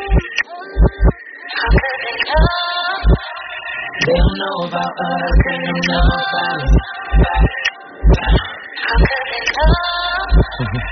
They don't know about us, they don't know about us. How could they know?